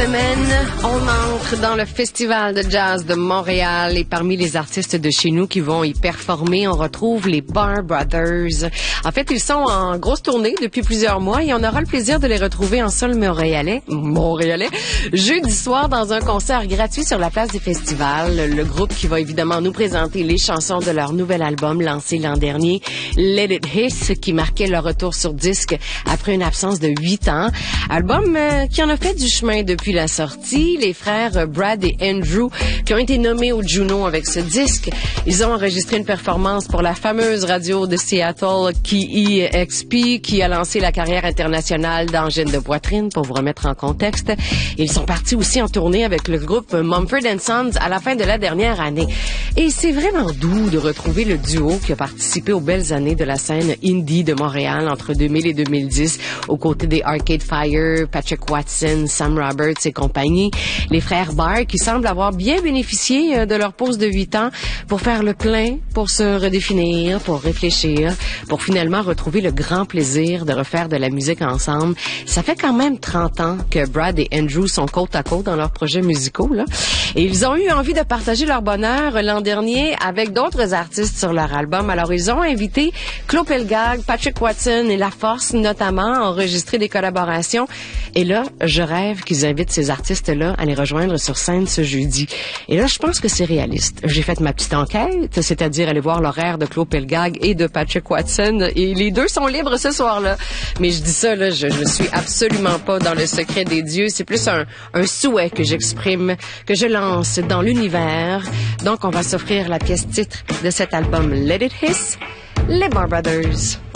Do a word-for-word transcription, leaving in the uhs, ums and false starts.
semaine, on entre dans le Festival de jazz de Montréal et parmi les artistes de chez nous qui vont y performer, on retrouve les Barr Brothers. En fait, ils sont en grosse tournée depuis plusieurs mois et on aura le plaisir de les retrouver en sol montréalais, montréalais, jeudi soir dans un concert gratuit sur la place du festival. Le groupe qui va évidemment nous présenter les chansons de leur nouvel album lancé l'an dernier, Let It Hiss, qui marquait leur retour sur disque après une absence de huit ans. Album euh, qui en a fait du chemin depuis la sortie. Les frères Brad et Andrew qui ont été nommés au Juno avec ce disque. Ils ont enregistré une performance pour la fameuse radio de Seattle K E X P qui a lancé la carrière internationale d'Angine de poitrine pour vous remettre en contexte. Ils sont partis aussi en tournée avec le groupe Mumford and Sons à la fin de la dernière année. Et c'est vraiment doux de retrouver le duo qui a participé aux belles années de la scène indie de Montréal entre deux mille et deux mille dix aux côtés des Arcade Fire, Patrick Watson, Sam Roberts et compagnie. Les frères Barr qui semblent avoir bien bénéficié de leur pause de huit ans pour faire le plein, pour se redéfinir, pour réfléchir, pour finalement retrouver le grand plaisir de refaire de la musique ensemble. Ça fait quand même trente ans que Brad et Andrew sont côte à côte dans leurs projets musicaux, là. Et ils ont eu envie de partager leur bonheur l'an dernier avec d'autres artistes sur leur album. Alors, ils ont invité Claude Pelgag, Patrick Watson et La Force, notamment, à enregistrer des collaborations. Et là, je rêve qu'ils invitent ces artistes-là à les rejoindre sur scène ce jeudi. Et là, je pense que c'est réaliste. J'ai fait ma petite enquête, c'est-à-dire aller voir l'horaire de Claude Pelgag et de Patrick Watson. Et les deux sont libres ce soir-là. Mais je dis ça, là, je ne suis absolument pas dans le secret des dieux. C'est plus un, un souhait que j'exprime, que je lance dans l'univers. Donc, on va s'offrir la pièce titre de cet album Let It Hiss, les Barr Brothers.